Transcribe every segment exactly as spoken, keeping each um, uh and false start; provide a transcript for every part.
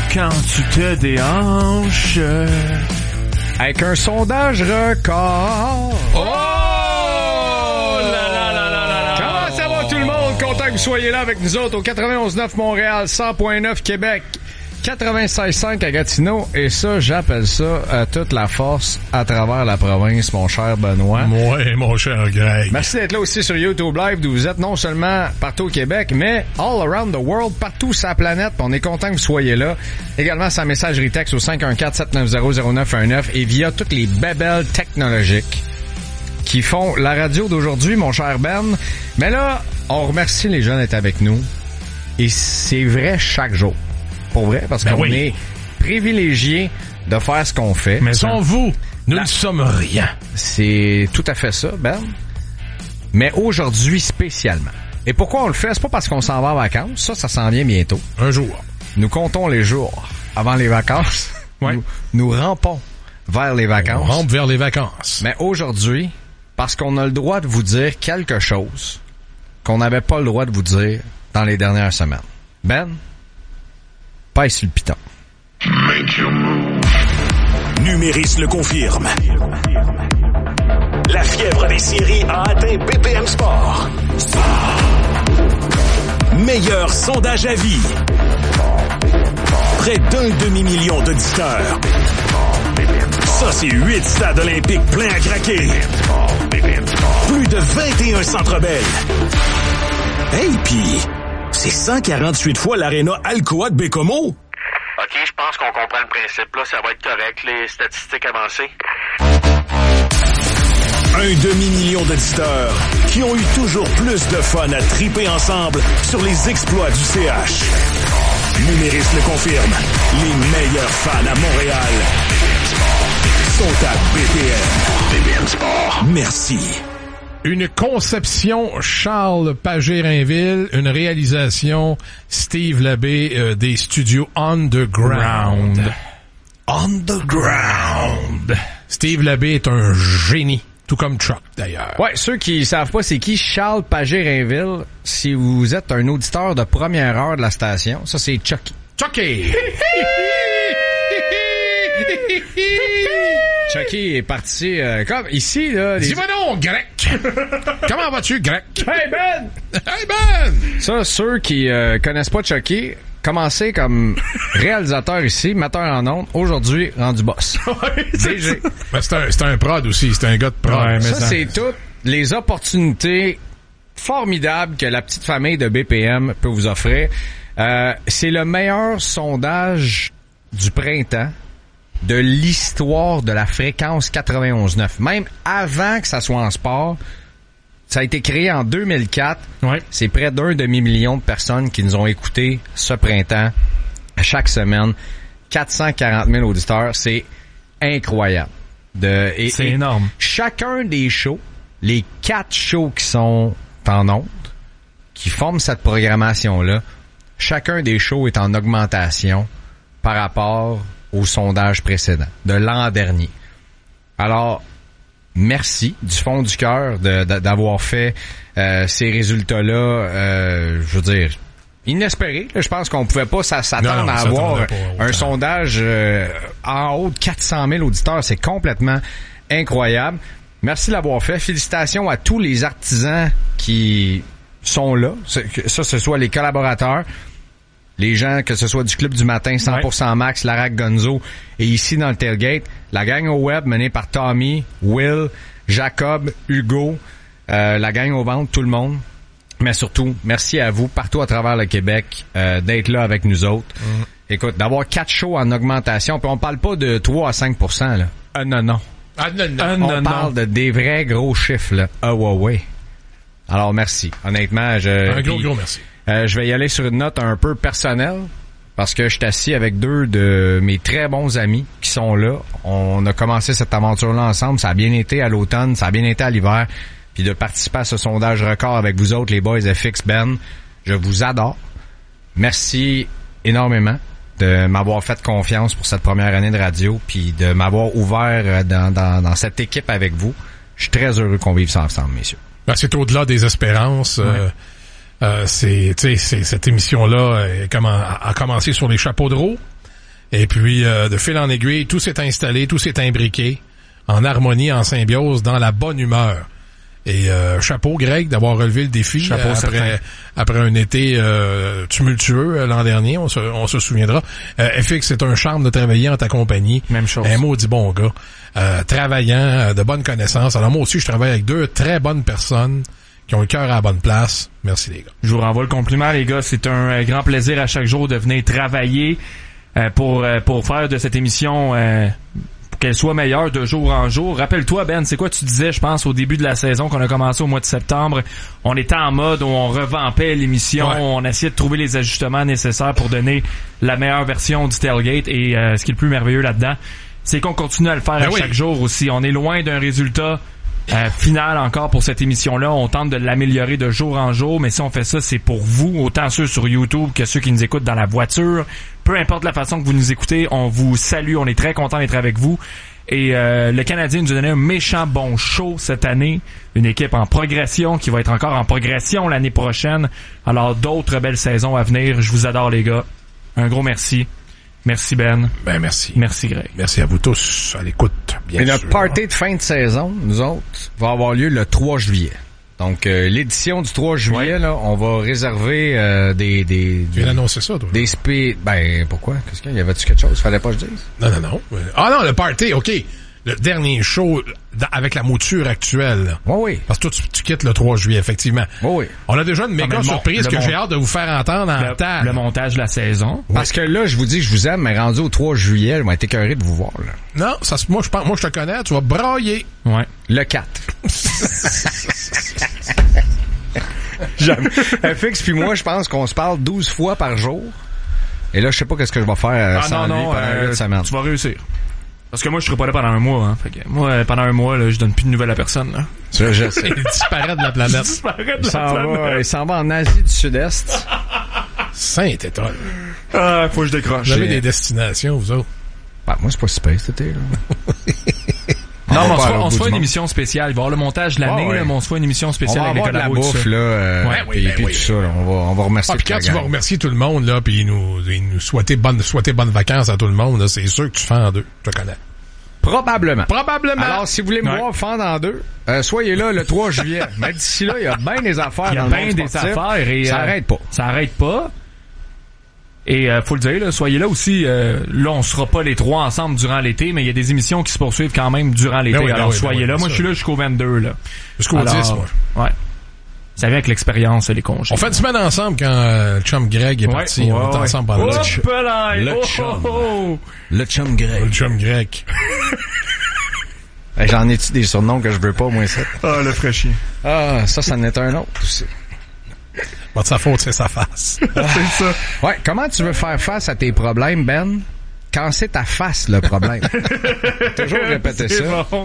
quand tu te déhanches. Avec un sondage record. Oh! Là, là, là, là, là, là. Comment ça va tout le monde? Content que vous soyez là avec nous autres au quatre-vingt-onze neuf Montréal, cent point neuf Québec, quatre-vingt-seize cinq à Gatineau. Et ça, j'appelle ça à toute la force à travers la province, mon cher Benoît. Ouais, mon cher Greg. Merci d'être là aussi sur YouTube Live, d'où vous êtes non seulement partout au Québec, mais all around the world, partout sur la planète. On est content que vous soyez là. Également, sa messagerie texte au cinq un quatre, sept neuf zéro, zéro neuf un neuf et via toutes les bébelles technologiques qui font la radio d'aujourd'hui, mon cher Ben. Mais là, on remercie les gens d'être avec nous. Et c'est vrai chaque jour. Pour vrai, parce ben qu'on oui. est privilégiés de faire ce qu'on fait. Mais sans vous, nous La... ne sommes rien. C'est tout à fait ça, Ben. Mais aujourd'hui, spécialement. Et pourquoi on le fait? C'est pas parce qu'on s'en va en vacances. Ça, ça s'en vient bientôt. Un jour. Nous comptons les jours avant les vacances. Ouais. Nous, nous rampons vers les vacances. On rampe vers les vacances. Mais aujourd'hui, parce qu'on a le droit de vous dire quelque chose qu'on n'avait pas le droit de vous dire dans les dernières semaines. Ben, paille sur le piton. Numéris le confirme. La fièvre des séries a atteint B P M Sport. Meilleur sondage à vie. Près d'un demi-million d'auditeurs. Ça, c'est huit stades olympiques pleins à craquer. Plus de vingt et un centres belles. Hey, pis, c'est cent quarante-huit fois l'aréna Alcoa de Bécomo. OK, je pense qu'on comprend le principe. Là, ça va être correct, les statistiques avancées. Un demi-million d'auditeurs qui ont eu toujours plus de fun à triper ensemble sur les exploits du C H. Numéris le confirme. Les meilleurs fans à Montréal sont à B P M. B P M Sport. Merci. Une conception Charles Pagé-Rainville, une réalisation Steve Labbé euh, des studios Underground. Underground. Steve Labbé est un génie, tout comme Chuck d'ailleurs. Ouais, ceux qui savent pas c'est qui Charles Pagé-Rainville, si vous êtes un auditeur de première heure de la station, ça c'est Chucky. Chucky! Chucky est parti euh, comme ici là. Les... Dis-moi donc, Grec. Comment vas-tu, Grec? Hey Ben! Hey Ben! Ça, ceux qui euh, connaissent pas Chucky, commencez comme réalisateur ici, metteur en ondes, aujourd'hui rendu boss. Ouais, c'est, D G. Ben, c'est, un, c'est un prod aussi, c'est un gars de prod. Ouais, mais ça, ça, c'est toutes les opportunités formidables que la petite famille de B P M peut vous offrir. Euh, c'est le meilleur sondage du printemps de l'histoire de la fréquence quatre-vingt-onze neuf. Même avant que ça soit en sport, ça a été créé en deux mille quatre. Ouais. C'est près d'un demi-million de personnes qui nous ont écoutés ce printemps, chaque semaine. quatre cent quarante mille auditeurs. C'est incroyable. De, et, c'est et énorme. Chacun des shows, les quatre shows qui sont en ondes, qui forment cette programmation-là, chacun des shows est en augmentation par rapport au sondage précédent, de l'an dernier. Alors, merci du fond du cœur de, de, d'avoir fait euh, ces résultats-là, euh, je veux dire, inespérés. Là, je pense qu'on pouvait pas s'attendre non, à avoir un autant. sondage euh, en haut de quatre cent mille auditeurs. C'est complètement incroyable. Merci de l'avoir fait. Félicitations à tous les artisans qui sont là. Que ça, ce soit les collaborateurs, les gens, que ce soit du Club du Matin, cent pour cent ouais. Max, Larac Gonzo, et ici dans le Tailgate, la gang au web menée par Tommy, Will, Jacob, Hugo, euh, la gang au ventre, tout le monde. Mais surtout, merci à vous, partout à travers le Québec, euh, d'être là avec nous autres. Mm. Écoute, d'avoir quatre shows en augmentation, puis on parle pas de trois à cinq pour cent, là. Ah non, non. Ah non, non. Ah, on non, parle non. de des vrais gros chiffres, là. Ah ouais, ouais. Alors, merci. Honnêtement, je... Un gros, puis, gros merci. Euh, je vais y aller sur une note un peu personnelle parce que je suis assis avec deux de mes très bons amis qui sont là. On a commencé cette aventure-là ensemble. Ça a bien été à l'automne, ça a bien été à l'hiver. Puis de participer à ce sondage record avec vous autres, les boys F X Ben, je vous adore. Merci énormément de m'avoir fait confiance pour cette première année de radio puis de m'avoir ouvert dans, dans, dans cette équipe avec vous. Je suis très heureux qu'on vive ça ensemble, messieurs. Ben, c'est au-delà des espérances. Ouais. Euh... Euh, c'est, tu sais, c'est, cette émission-là euh, comment, a commencé sur les chapeaux de roue. Et puis, euh, de fil en aiguille, tout s'est installé, tout s'est imbriqué, en harmonie, en symbiose, dans la bonne humeur. Et euh, chapeau, Greg, d'avoir relevé le défi Chapeau, euh, après certain. après un été euh, tumultueux euh, l'an dernier, on se, on se souviendra. Euh, F X, c'est un charme de travailler en ta compagnie. Même chose. Un maudit bon gars. Euh, travaillant, euh, de bonnes connaissances. Alors moi aussi, je travaille avec deux très bonnes personnes qui ont le cœur à la bonne place. Merci les gars. Je vous renvoie le compliment, les gars. C'est un euh, grand plaisir à chaque jour de venir travailler euh, pour euh, pour faire de cette émission euh, qu'elle soit meilleure de jour en jour. Rappelle-toi, Ben, c'est quoi tu disais, je pense, au début de la saison qu'on a commencé au mois de septembre. On était en mode où on revampait l'émission, Ouais. on essayait de trouver les ajustements nécessaires pour donner la meilleure version du tailgate. Et euh, ce qui est le plus merveilleux là-dedans, c'est qu'on continue à le faire Ben à oui. chaque jour aussi. On est loin d'un résultat euh, final encore pour cette émission-là. On tente de l'améliorer de jour en jour, mais si on fait ça, c'est pour vous, autant ceux sur YouTube que ceux qui nous écoutent dans la voiture. Peu importe la façon que vous nous écoutez, on vous salue, on est très content d'être avec vous. Et euh, le Canadien nous a donné un méchant bon show cette année. Une équipe en progression qui va être encore en progression l'année prochaine. Alors d'autres belles saisons à venir. Je vous adore les gars. Un gros merci. Merci Ben. Ben merci. Merci Greg. Merci à vous tous à l'écoute, bien Et sûr. notre party de fin de saison, nous autres, va avoir lieu le trois juillet. Donc, euh, l'édition du trois juillet, Ouais. là, on va réserver euh, des... des Tu viens d'annoncer ça, toi? Des spé... Ben, pourquoi? Qu'est-ce qu'il y avait-tu quelque chose? Fallait pas que je dise? Non, non, non. Ah non, le party, OK. Le dernier show d- avec la mouture actuelle. là. Oui, oui. Parce que toi, tu, tu quittes le trois juillet, effectivement. Oui, oui. On a déjà une mais méga le mon- surprise le que mon- j'ai hâte de vous faire entendre en Le, table. le montage de la saison. Parce que là, je vous dis que je vous aime, mais rendu au trois juillet, je vais être écœuré de vous voir, là. Non, ça, se- moi, je pense, moi, je te connais, tu vas brailler. Ouais. Le quatre. J'aime. F X puis moi, je pense qu'on se parle douze fois par jour. Et là, je sais pas qu'est-ce que je vais faire euh, Ah sans non, lui non, pendant euh, une semaine. tu vas réussir. Parce que moi, je serai pas là pendant un mois. Hein. Fait que moi, euh, pendant un mois, là, je donne plus de nouvelles à personne. Là. Je, je sais. Il disparaît de la planète. Disparaître Il la s'en planète. va, il s'en va en Asie du Sud-Est. Saint-Étoile. Ah, faut que je décroche. Vous avez J'ai- des destinations, vous autres? Ben, moi, c'est pas si pire cet été, là. Non, On mais va on se pas fait, aller au on se bout fait du une monde. émission spéciale. Il va y avoir le montage de l'année, Ah ouais. là, mais on se fait une émission On spéciale va avec avoir de la collabos et tout bouffe, ça. là, euh, Ouais, oui, puis, ben puis oui. tout ça, là. On va, on va remercier Ah, puis toute la quand tu vas gang. remercier tout le monde, là, puis nous, et nous souhaiter bonnes, souhaiter bonnes vacances à tout le monde, là, c'est sûr que tu fais en deux. Je te connais. Probablement. Probablement. Alors, si vous voulez me Ouais. voir fendre en deux, euh, soyez là le trois juillet. Mais d'ici là, il y a bien des affaires Il y a dans le bien monde des sportif. affaires et Ça euh, arrête pas. Ça arrête pas. Et euh, faut le dire, là, soyez là aussi. Euh, là, on sera pas les trois ensemble durant l'été, mais il y a des émissions qui se poursuivent quand même durant l'été. Ben oui, ben Alors oui, ben soyez oui, là. bien Moi, je suis sûr. là jusqu'au vingt-deux. Là. Jusqu'au Alors, dix, moi. Ouais. Ça vient avec l'expérience, les congés. On fait une semaine ensemble quand euh, le chum Greg est Ouais, parti. ouais, on est ouais. ensemble pendant Hop le chum. là! Le Oh, chum. oh, oh. Le chum grec. Le chum Greg. Hey, J'en ai-tu des surnoms que je veux pas, moi, ça? Ah, le fraîchier. Ah, ça, ça en est un autre aussi. Pas de sa faute, c'est sa face. C'est ça. Ouais, comment tu veux faire face à tes problèmes, Ben, quand c'est ta face, le problème? Toujours répéter C'est ça. bon.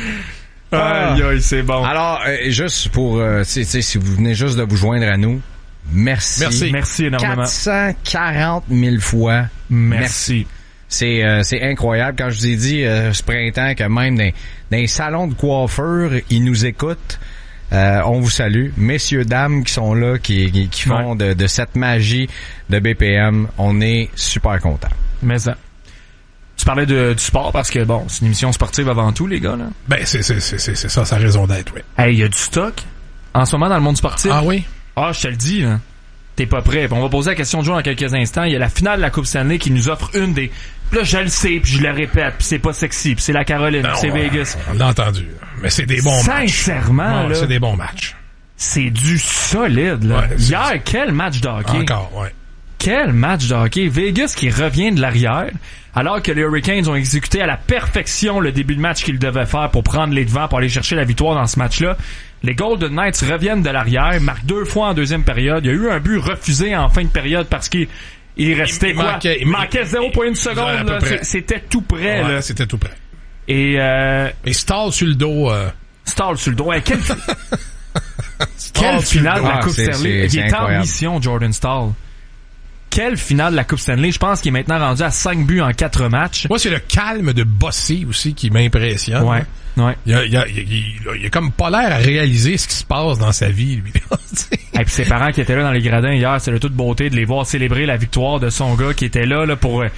Ah. Aïe, aïe, c'est bon. Alors, euh, juste pour, euh, tu sais, tu sais, si vous venez juste de vous joindre à nous, merci. Merci. Merci énormément. quatre cent quarante mille fois. Merci. C'est euh, c'est incroyable. Quand je vous ai dit euh, ce printemps que même dans, dans les salons de coiffure, ils nous écoutent. Euh, on vous salue. Messieurs, dames qui sont là, qui, qui, qui font de, de cette magie de B P M, on est super contents. Mais ça. Tu parlais de, du sport parce que, bon, c'est une émission sportive avant tout, les gars, là. Ben, c'est, c'est, c'est, c'est, c'est ça, sa raison d'être, oui. Hey, il y a du stock en ce moment dans le monde sportif. Ah oui? Ah, je te le dis, là. T'es pas prêt. Puis on va poser la question de jour dans quelques instants. Il y a la finale de la Coupe Stanley qui nous offre une des... Puis là, je le sais, puis je le répète, puis c'est pas sexy, puis c'est la Caroline, Non, puis c'est euh, Vegas. On l'a entendu. Mais c'est des bons matchs. Sincèrement, Ouais, là, c'est des bons matchs. c'est du solide, là. Ouais, c'est- Hier, quel match de hockey. Encore, ouais. Quel match de hockey. Vegas qui revient de l'arrière, alors que les Hurricanes ont exécuté à la perfection le début de match qu'ils devaient faire pour prendre les devants, pour aller chercher la victoire dans ce match-là. Les Golden Knights reviennent de l'arrière, marquent deux fois en deuxième période. Il y a eu un but refusé en fin de période parce qu'il il restait Il quoi? manquait- il manquait zéro virgule un à seconde. peu Là. près. C'est- C'était tout près. Ouais, Là. c'était tout près. Et euh, Et Stall sur le dos, euh, Stall sur le dos. Hey, quelle, Stall quelle sur le finale de dos. la Ah, Coupe c'est- Stanley. c'est- Il c'est est en incroyable. mission, Jordan Stall. Quelle finale de la Coupe Stanley. Je pense qu'il est maintenant rendu à cinq buts en quatre matchs. Moi, c'est le calme de Bossy aussi qui m'impressionne. Ouais, ouais. Il a, il a, il a, il a, il a comme pas l'air à réaliser ce qui se passe dans sa vie, lui. Et puis ses parents qui étaient là dans les gradins hier, c'est de toute beauté de les voir célébrer la victoire de son gars qui était là, là pour euh,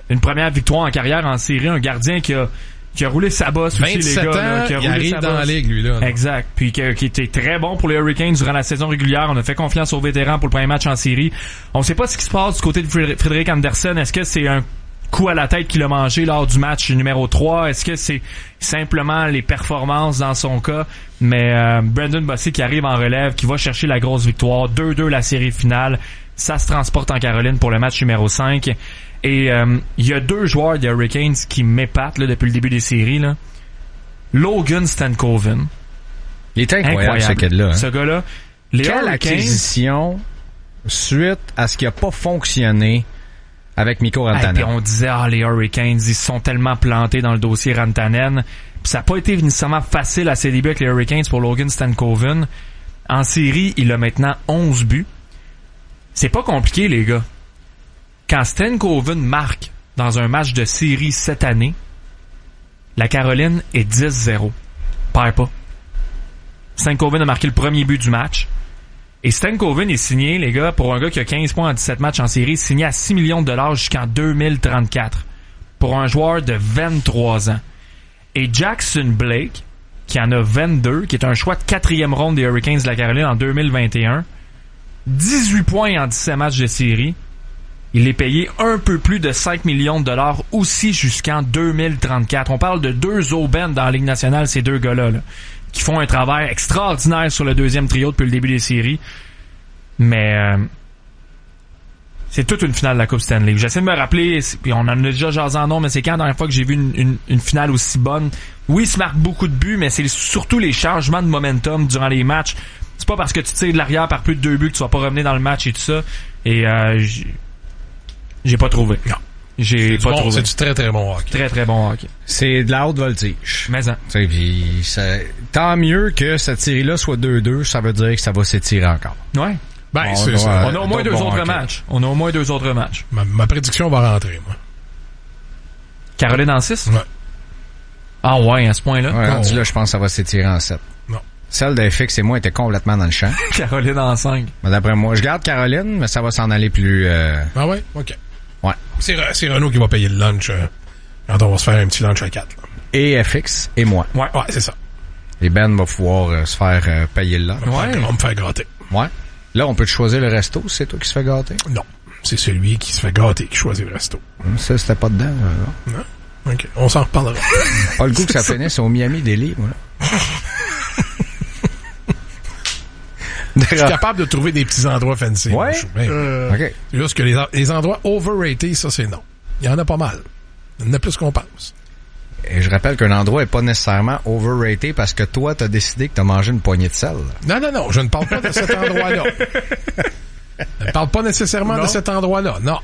une première victoire en carrière en série, un gardien qui a qui a roulé sa bosse aussi, les gars. vingt-sept ans, là, qui a il roulé arrive sa dans bosse. la ligue, lui, là. Exact. Puis qui, qui était très bon pour les Hurricanes durant la saison régulière. On a fait confiance aux vétérans pour le premier match en série. On sait pas ce qui se passe du côté de Frederik Andersen. Est-ce que c'est un coup à la tête qu'il a mangé lors du match numéro trois? Est-ce que c'est simplement les performances dans son cas? Mais euh, Brendan Bossy qui arrive en relève, qui va chercher la grosse victoire. deux deux la série finale. Ça se transporte en Caroline pour le match numéro cinq. Et il euh, y a deux joueurs des Hurricanes qui m'épatent là, depuis le début des séries. Là. Logan Stankoven. Il est incroyable, Incroyable. ce kid-là. Hein? Ce gars-là. Les Quelle Hurricanes, acquisition suite à ce qui a pas fonctionné avec Mikko hey, puis Rantanen. on disait, ah, les Hurricanes, ils se sont tellement plantés dans le dossier Rantanen. Puis ça n'a pas été nécessairement facile à ses débuts avec les Hurricanes pour Logan Stankoven. En série, il a maintenant onze buts. C'est pas compliqué, les gars. Quand Stankoven marque dans un match de série cette année, la Caroline est dix zéro. Perd pas. Stankoven a marqué le premier but du match. Et Stankoven est signé, les gars, pour un gars qui a quinze points en dix-sept matchs en série, signé à six millions de dollars jusqu'en deux mille trente-quatre. Pour un joueur de vingt-trois ans. Et Jackson Blake, qui en a vingt-deux, qui est un choix de quatrième ronde des Hurricanes de la Caroline en deux mille vingt et un, dix-huit points en dix-sept matchs de série. Il est payé un peu plus de cinq millions de dollars aussi jusqu'en deux mille trente-quatre. On parle de deux aubaines dans la Ligue nationale, ces deux gars-là, là, qui font un travail extraordinaire sur le deuxième trio depuis le début des séries. Mais euh, c'est toute une finale de la Coupe Stanley. J'essaie de me rappeler, puis on en a déjà jasé en nom, mais c'est quand la dernière fois que j'ai vu une, une, une finale aussi bonne. Oui, il se marque beaucoup de buts, mais c'est surtout les changements de momentum durant les matchs. C'est pas parce que tu tires de l'arrière par plus de deux buts que tu vas pas revenir dans le match et tout ça. Et euh, j'ai pas trouvé. Non. J'ai pas bon, trouvé. C'est du très très bon hockey. Très très bon hockey. C'est de la haute voltige. Mais ça. Tu sais, pis ça, tant mieux que cette série-là soit deux deux, ça veut dire que ça va s'étirer encore. Ouais. Ben, On c'est doit- ça. On a au moins deux bon autres hockey. matchs. On a au moins deux autres matchs. Ma, ma prédiction va rentrer, moi. Caroline en six? Ouais. Ah ouais, à ce point-là. Ouais, rendu Oh. là, je pense que ça va s'étirer en sept. Non. Celle de F X et moi était complètement dans le champ. Caroline en cinq. Mais d'après moi, je garde Caroline, mais ça va s'en aller plus... Euh... Ah ouais? OK. Ouais. C'est, Re- c'est Renaud qui va payer le lunch euh, quand on va se faire un petit lunch à quatre. Là. Et F X et moi. Ouais. Ouais, c'est ça. Et Ben va pouvoir euh, se faire euh, payer le lunch. On va, Ouais. me faire- on va me faire gratter. Ouais. Là, on peut te choisir le resto, c'est toi qui se fait gâter. Non. C'est celui qui se fait gâter qui choisit le resto. Ça, c'était pas dedans. euh, non. Non? OK. On s'en reparlera. Pas le goût que ça finisse au Miami Deli, moi. Je suis capable de trouver des petits endroits fancy. Ouais? moi, je suis bien. Euh, OK. C'est juste que les, en- les endroits overrated, ça, c'est non. Il y en a pas mal. Il y en a plus qu'on pense. Et je rappelle qu'un endroit est pas nécessairement overrated parce que toi, t'as décidé que t'as mangé une poignée de sel. Non, non, non. Je ne parle pas de cet endroit-là. Je ne parle pas nécessairement Non. de cet endroit-là. Non.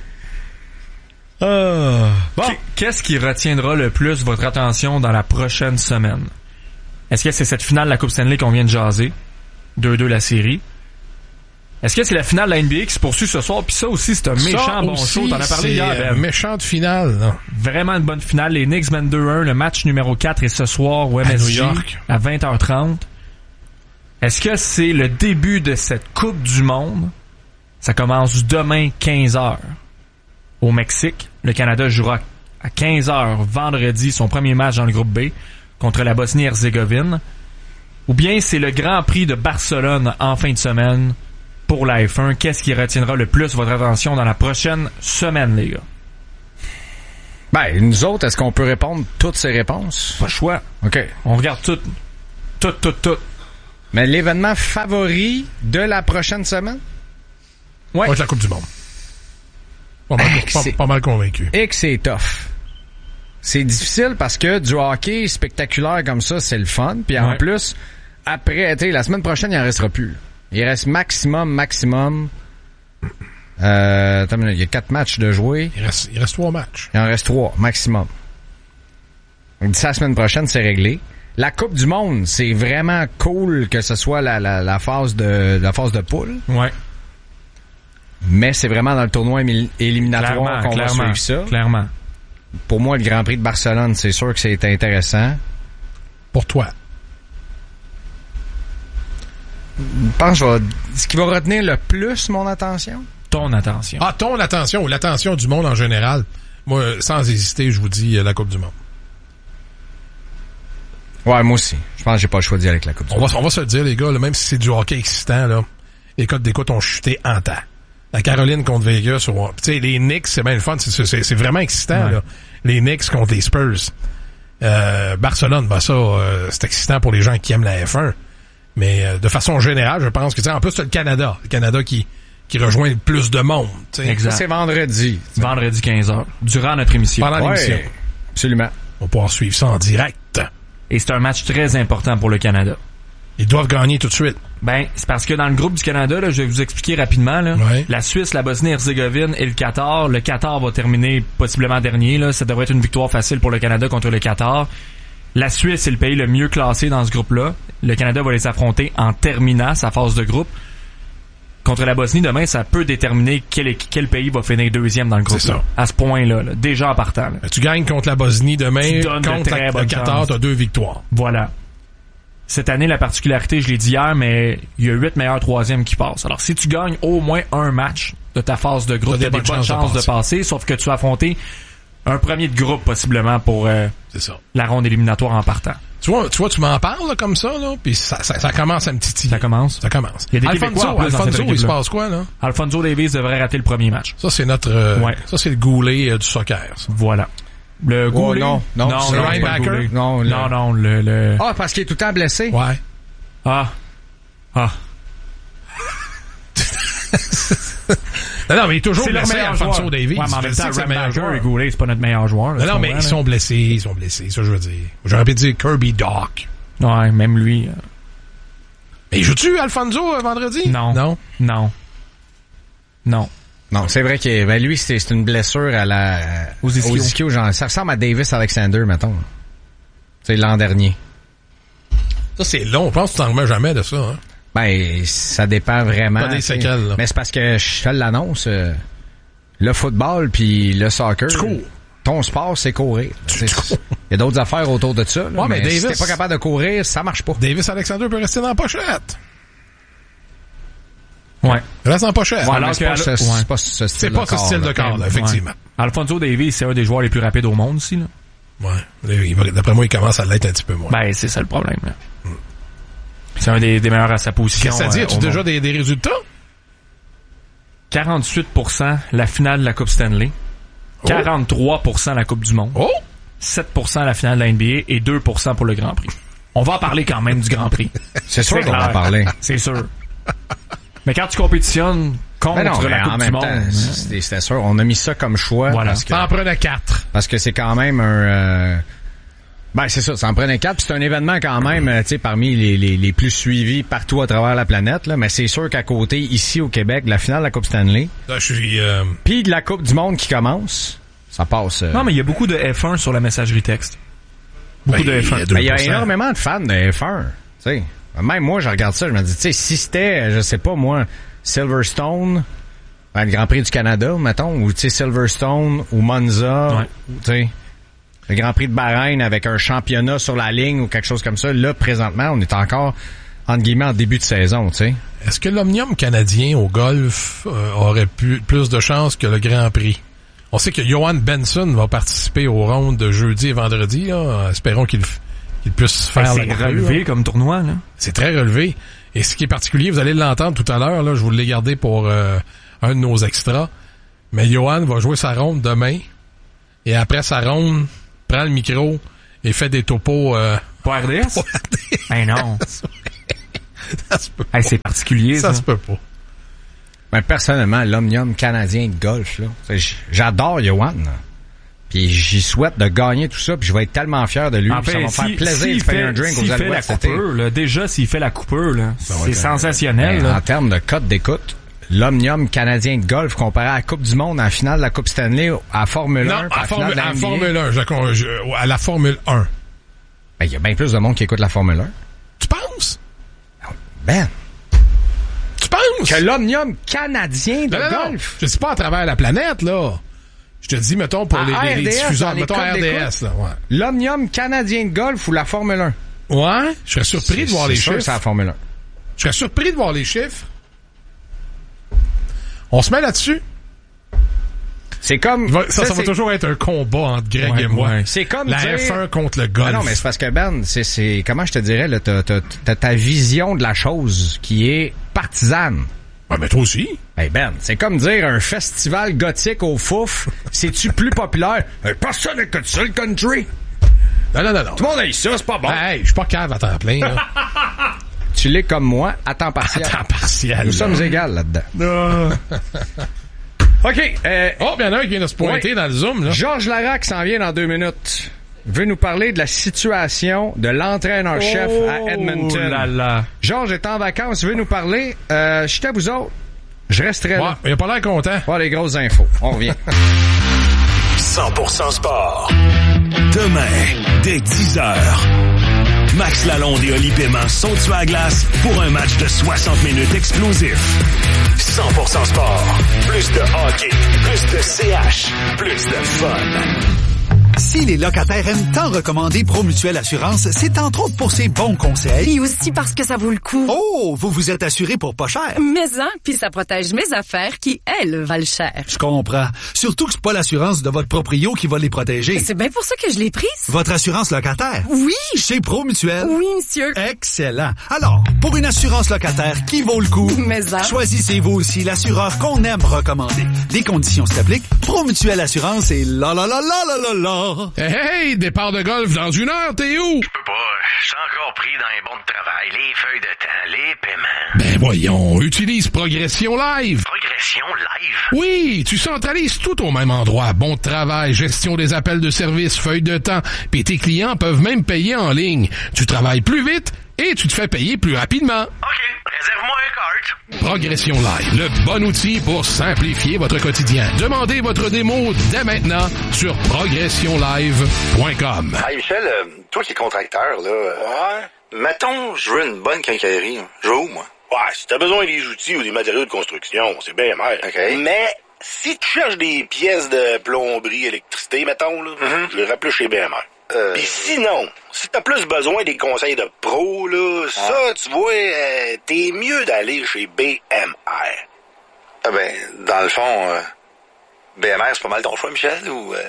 Bon. Qu'est-ce qui retiendra le plus votre attention dans la prochaine semaine? Est-ce que c'est cette finale de la Coupe Stanley qu'on vient de jaser? deux deux la série. Est-ce que c'est la finale de la N B A qui se poursuit ce soir? Puis ça aussi, c'est un méchant Ça bon aussi, show. T'en as parlé c'est, hier, euh, Ben. méchante finale, non. Vraiment une bonne finale. Les Knicks mènent deux un. Le match numéro quatre est ce soir au M S G À New York. à vingt heures trente. Est-ce que c'est le début de cette Coupe du Monde? Ça commence demain quinze heures au Mexique. Le Canada jouera à quinze heures vendredi son premier match dans le groupe B contre la Bosnie-Herzégovine. Ou bien c'est le Grand Prix de Barcelone en fin de semaine pour la F un. Qu'est-ce qui retiendra le plus votre attention dans la prochaine semaine, les gars? Ben, nous autres, est-ce qu'on peut répondre toutes ces réponses? Pas le choix. OK. On regarde tout. Tout, tout, tout. Mais l'événement favori de la prochaine semaine? Ouais. Moi, c'est la Coupe du Monde. Pas mal, Ah, pas, c'est- pas mal convaincu. Et que c'est tough. C'est difficile parce que du hockey spectaculaire comme ça, c'est le fun. Puis en Ouais. plus, après, tu sais, la semaine prochaine, il en restera plus. Il reste maximum, maximum. Euh, attends une minute, il y a quatre matchs de jouer. Il reste, il reste trois matchs. Il en reste trois, maximum. Donc, d'ici la semaine prochaine, c'est réglé. La Coupe du Monde, c'est vraiment cool que ce soit la, la, la phase de la phase de poule. Ouais. Mais c'est vraiment dans le tournoi émi- éliminatoire Clairement, qu'on va clairement. suivre ça. Clairement. Pour moi, le Grand Prix de Barcelone, c'est sûr que c'est intéressant. Pour toi. Je pense que je vais- ce qui va retenir le plus mon attention, Ton attention. Ah, ton attention ou l'attention du monde en général. Moi, sans hésiter, je vous dis euh, la Coupe du Monde. Ouais, moi aussi. Je pense que j'ai pas le choix d'y aller avec la Coupe du On Monde. va, on va se le dire, les gars, là, même si c'est du hockey excitant, là, les codes d'écoute ont chuté en temps. La Caroline contre Vegas, tu sais, les Knicks, c'est bien le fun, c'est, c'est, c'est vraiment excitant, ouais. là. Les Knicks contre les Spurs. Euh, Barcelone, ben ça, euh, c'est excitant pour les gens qui aiment la F un. Mais euh, de façon générale, je pense que, tu sais, en plus, c'est le Canada. Le Canada qui, qui rejoint le plus de monde, tu sais. Exact. Ça, c'est vendredi. Vendredi quinze heures, durant notre émission. Pendant Ouais, l'émission. absolument. On va pouvoir suivre ça en direct. Et c'est un match très important pour le Canada. Ils doivent gagner tout de suite. Ben, c'est parce que dans le groupe du Canada, là, je vais vous expliquer rapidement, là, Ouais. la Suisse, la Bosnie-Herzégovine et le Qatar. Le Qatar va terminer possiblement dernier, là. Ça devrait être une victoire facile pour le Canada contre le Qatar. La Suisse est le pays le mieux classé dans ce groupe-là. Le Canada va les affronter en terminant sa phase de groupe. Contre la Bosnie, demain, ça peut déterminer quel, quel pays va finir deuxième dans le groupe. C'est ça. Là, à ce point-là, là, déjà en partant. Là. Tu gagnes contre la Bosnie demain, Tu donnes de contre très la, le bonnes Qatar, chances. t'as deux victoires. Voilà. Cette année, la particularité, je l'ai dit hier, mais il y a huit meilleurs troisièmes qui passent. Alors, si tu gagnes au moins un match de ta phase de groupe, T'as tu as des bonnes chances de passer. de passer, sauf que tu as affronté un premier de groupe, possiblement, pour euh, C'est ça. la ronde éliminatoire en partant. Tu vois, tu vois, tu m'en parles là, comme ça, là, puis ça, ça, ça commence à me titiller. Ça commence. Ça commence. Il y a des Alfonso, Québécois en plus dans cette Alfonso, il se équipe-là. passe quoi, là? Alfonso Davies devrait rater le premier match. Ça, c'est notre... euh, Ouais. Ça, c'est le goulet euh, du soccer, ça. Voilà. Le Goulet? non, non, non, c'est non, Ryan c'est pas le Backer? Goulet. Non, le- non, non, le... le... Ah, parce qu'il est tout le temps blessé? Ouais. Ah. Ah. Non, non, mais il est toujours C'est leur blessé, meilleur Alfonso joueur. Davies. Ouais, mais en Je même sais temps, que c'est le meilleur Backer joueur. et Goulet, c'est pas notre meilleur joueur. là, Non, non, tu mais comprends, ils là? sont blessés, ils sont blessés, ça je veux dire. J'aurais pu dire Kirby Doc. Ouais, même lui. euh, Mais joue-tu Alfonso euh, vendredi? Non. Non. Non. Non. Non, c'est vrai que ben, lui, c'est, c'est une blessure à la... Aux ischios. Aux ischios, genre, ça ressemble à Davis Alexander, mettons. C'est l'an dernier. Ça, c'est long. Je pense que tu t'en remets jamais de ça, hein. Ben, ça dépend vraiment. Pas des t'sais. séquelles, là. Mais c'est parce que je te l'annonce, euh, le football puis le soccer, Tu cours. ton sport, c'est courir. Tu cours. Il y a d'autres affaires autour de ça. Là, Ouais, mais mais si Davis- t'es pas capable de courir, ça marche pas. Davis Alexander peut rester dans la pochette. Ouais. Il reste en pochette. Ouais, alors mais c'est que- pas, ce, ouais. c'est pas ce style C'est pas de ce corps, style là. de corps, là, effectivement. Ouais. Alfonso Davies, c'est un des joueurs les plus rapides au monde aussi, là. Ouais. Là, il va- D'après moi, il commence à l'être un petit peu moins. Ben, c'est ça le problème, là. C'est un des, des meilleurs à sa position. Qu'est-ce que ça dit? euh, As-tu au déjà monde. des, des résultats? quarante-huit pour cent la finale de la Coupe Stanley. Oh. quarante-trois pour cent la Coupe du Monde. Oh! sept pour cent la finale de la N B A et deux pour cent pour le Grand Prix. On va en parler quand même du Grand Prix. C'est sûr C'est qu'on va en clair. parler. C'est sûr. Mais quand tu compétitionnes contre Mais non, mais la Coupe en du même Monde, temps, c'était, c'était sûr. On a mis ça comme choix Voilà. parce que, Ça en prenait quatre. parce que c'est quand même un... euh, ben, c'est ça, ça en prenait quatre. Puis c'est un événement quand même, euh, tu sais, parmi les, les, les plus suivis partout à travers la planète. Là. Mais c'est sûr qu'à côté, ici au Québec, de la finale de la Coupe Stanley, Là, je suis... Euh, puis de la Coupe du Monde qui commence, ça passe... euh, non, mais il y a beaucoup de F un sur la messagerie texte. Beaucoup ben, de F un. il y a Ben, il y a deux pour cent. énormément de fans de F un. Tu sais, même moi, je regarde ça, je me dis, tu sais, si c'était, je sais pas moi, Silverstone, ben, le Grand Prix du Canada, mettons, ou tu sais, Silverstone, ou Monza, Ouais. ou tu sais, le Grand Prix de Bahreïn avec un championnat sur la ligne ou quelque chose comme ça, là, présentement, on est encore, entre guillemets, en début de saison, tu sais. Est-ce que l'Omnium canadien au golf euh, aurait pu, plus de chances que le Grand Prix? On sait que Johan Benson va participer aux rondes de jeudi et vendredi. Là. Espérons qu'il, qu'il puisse faire C'est la relevé là. comme tournoi, là. C'est très relevé. Et ce qui est particulier, vous allez l'entendre tout à l'heure, là, je vous l'ai gardé pour euh, un de nos extras. Mais Johan va jouer sa ronde demain. Et après sa ronde, prend le micro et fait des topos... Euh, Pour R D S? pour R D S. Ben non. Ça se peut pas. Hey, c'est particulier, ça. Ça se peut pas. Ben, personnellement, l'Omnium canadien de golf, là, tu sais, j- j'adore Johan, là. Puis j'y souhaite de gagner tout ça, puis je vais être tellement fier de lui. En puis ça fait, va me si, faire plaisir s'il de faire fait, un drink s'il aux fait la Alouettes cet été. coupeur, là, déjà, s'il fait la coupeur, là, va c'est être- sensationnel, Ben, là. en termes de cote d'écoute, l'Omnium canadien de golf comparé à la Coupe du Monde en finale de la Coupe Stanley à la Formule Non, un, puis à, la Formule, finale de la à N B A. Formule un, je la con- je- à la Formule un. Ben, il y a bien plus de monde qui écoute la Formule un. Tu penses? Ben, Tu penses? que l'Omnium canadien de Non, non, non. golf. Je dis pas à travers la planète, là. Je te dis, mettons, pour À les, les, les R D S, diffuseurs, dans les mettons codes R D S, là, ouais. L'Omnium canadien de golf ou la Formule un. Ouais, je serais surpris de voir les C'est sûr que chiffres. c'est la Formule un. Je serais surpris de voir les chiffres. On se met là-dessus. C'est comme... Va- ça, ça, ça va c'est... toujours être un combat entre Greg Ouais, et moi. ouais. C'est comme La dire... F un contre le golf. Ah non, mais c'est parce que Ben, c'est, c'est comment je te dirais, là, t'as, t'as, t'as ta vision de la chose qui est partisane. Ouais, mais toi aussi. Hey Ben, c'est comme dire un festival gothique au Fouf, c'est-tu plus populaire? Hey, personne n'écoute ça, le country. Non, non, non, non. Tout le monde a ça, c'est pas bon. Hey, je suis pas cave à temps plein, là. Tu l'es comme moi, à temps partiel. À temps partiel. Nous là. sommes égales là-dedans. OK. Euh, Oh, bien, il y en a un qui vient de se pointer Oui. dans le Zoom, là. Georges Larac s'en vient dans deux minutes. Veut nous parler de la situation de l'entraîneur-chef à Edmonton. Oh là là. Georges est en vacances, veut nous parler. Euh, je suis à vous autres. Je resterai Ouais, là. il a pas l'air content. Voir les grosses infos. On revient. cent pour cent sport. Demain, dès dix heures. Max Lalonde et Oli Paiement sont sur la glace pour un match de soixante minutes explosif. cent pour cent sport. Plus de hockey, plus de C H, plus de fun. Si les locataires aiment tant recommander Promutuelle Assurance, c'est entre autres pour ses bons conseils. Et aussi parce que ça vaut le coup. Oh, vous vous êtes assuré pour pas cher. Mais hein, puis ça protège mes affaires qui, elles, valent cher. Je comprends. Surtout que c'est pas l'assurance de votre proprio qui va les protéger. C'est bien pour ça que je l'ai prise. Votre assurance locataire. Oui. Chez Promutuelle. Oui, monsieur. Excellent. Alors, pour une assurance locataire qui vaut le coup, Mais hein. choisissez-vous aussi l'assureur qu'on aime recommander. Les conditions s'appliquent. Promutuelle Assurance et la la la la la la la. Hey, hey, départ de golf dans une heure, t'es où? Je peux pas, je suis encore pris dans les bons de travail, les feuilles de temps, les paiements. Ben voyons, utilise Progression Live. Progression live. Oui, tu centralises tout au même endroit. Bon travail, gestion des appels de service, feuilles de temps, puis tes clients peuvent même payer en ligne. Tu travailles plus vite et tu te fais payer plus rapidement. OK, réserve-moi un cart. Progression Live, le bon outil pour simplifier votre quotidien. Demandez votre démo dès maintenant sur progression live point com. Hey Michel, euh, toi qui es contracteur, là, euh, ouais. Mettons, je veux une bonne quincaillerie. Je veux où, moi? Ouais, si t'as besoin des outils ou des matériaux de construction, c'est bien mal. OK. Mais si tu cherches des pièces de plomberie, électricité, mettons, là, Mm-hmm. je les rappelle chez B M R. Euh... Puis sinon, si t'as plus besoin des conseils de pro, là, ça, tu vois, euh, t'es mieux d'aller chez B M R. Ah ben, dans le fond, euh, B M R, c'est pas mal ton choix, Michel, ou... Euh...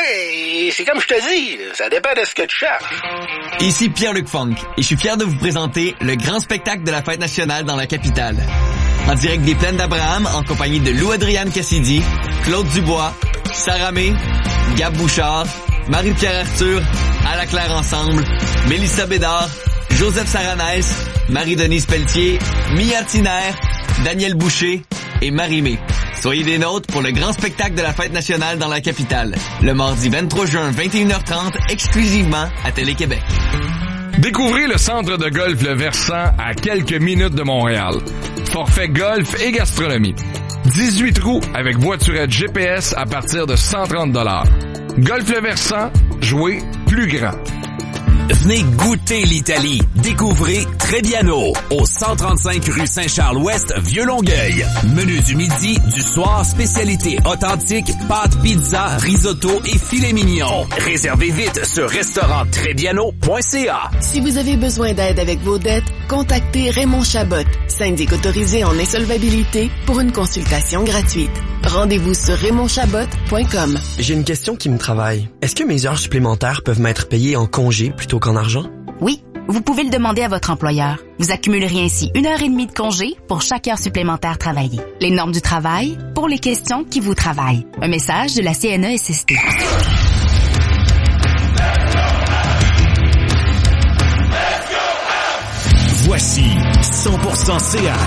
Mais c'est comme je te dis, ça dépend de ce que tu cherches. Ici Pierre-Luc Funk, et je suis fier de vous présenter le grand spectacle de la fête nationale dans la capitale. En direct des Plaines d'Abraham, en compagnie de Lou-Adrienne Cassidy, Claude Dubois, Sarah May, Gab Bouchard, Marie-Pierre Arthur, À la Claire Ensemble, Mélissa Bédard, Joseph Saranès, Marie-Denise Pelletier, Mia Tiner, Daniel Boucher et Marie-Mé. Soyez des nôtres pour le grand spectacle de la fête nationale dans la capitale, le mardi vingt-trois juin, vingt et une heures trente, exclusivement à Télé-Québec. Découvrez le centre de golf Le Versant à quelques minutes de Montréal. Forfait golf et gastronomie. dix-huit trous avec voiturette G P S à partir de cent trente dollars. Golf Le Versant, jouez plus grand. Venez goûter l'Italie. Découvrez Trebbiano, au cent trente-cinq rue Saint-Charles-Ouest, Vieux-Longueuil. Menu du midi, du soir, spécialité authentique, pâtes, pizza, risotto et filet mignon. Réservez vite sur restaurant trebbiano point c a. Si vous avez besoin d'aide avec vos dettes, contactez Raymond Chabot, syndic autorisé en insolvabilité, pour une consultation gratuite. Rendez-vous sur raymond chabot point com. J'ai une question qui me travaille. Est-ce que mes heures supplémentaires peuvent m'être payées en congé plutôt qu'en argent? Oui, vous pouvez le demander à votre employeur. Vous accumuleriez ainsi une heure et demie de congé pour chaque heure supplémentaire travaillée. Les normes du travail pour les questions qui vous travaillent. Un message de la C N E S S T. Voici cent pour cent C H.